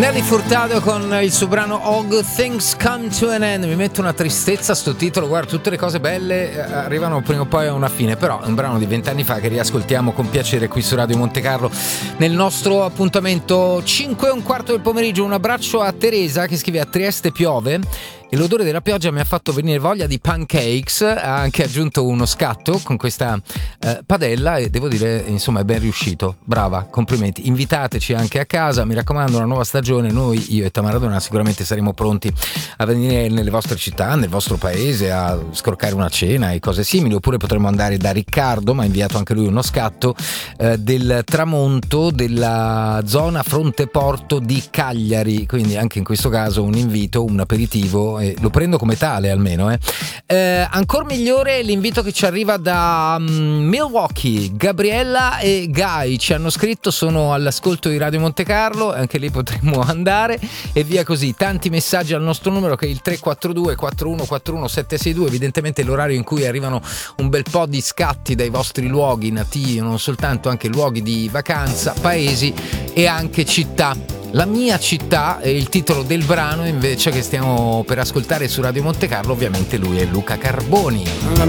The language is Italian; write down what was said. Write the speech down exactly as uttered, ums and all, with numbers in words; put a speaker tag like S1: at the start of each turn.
S1: Nelly Furtado con il suo brano All Good Things Come to an End. Mi mette una tristezza sto titolo, guarda, tutte le cose belle arrivano prima o poi a una fine, però è un brano di vent'anni fa che riascoltiamo con piacere qui su Radio Monte Carlo nel nostro appuntamento cinque e un quarto del pomeriggio. Un abbraccio a Teresa che scrive: a Trieste piove e l'odore della pioggia mi ha fatto venire voglia di pancakes. Ha anche aggiunto uno scatto con questa eh, padella e devo dire, insomma, è ben riuscito. Brava, complimenti. Invitateci anche a casa, mi raccomando, una nuova stagione. Noi, io e Tamara Donna, sicuramente saremo pronti a venire nelle vostre città, nel vostro paese, a scroccare una cena e cose simili. Oppure potremmo andare da Riccardo, ma ha inviato anche lui uno scatto eh, del tramonto della zona Fronteporto di Cagliari. Quindi anche in questo caso un invito, un aperitivo. Eh, lo prendo come tale almeno eh. Eh, ancora migliore l'invito che ci arriva da um, Milwaukee. Gabriella e Guy ci hanno scritto: sono all'ascolto di Radio Monte Carlo, anche lì potremmo andare e via così. Tanti messaggi al nostro numero che è il tre quattro due quattro uno quattro uno sette sei due, evidentemente l'orario in cui arrivano un bel po' di scatti dai vostri luoghi nativi, non soltanto, anche luoghi di vacanza, paesi e anche città. La mia città è il titolo del brano invece che stiamo per ascoltare su Radio Monte Carlo. Ovviamente lui è Luca Carboni.
S2: La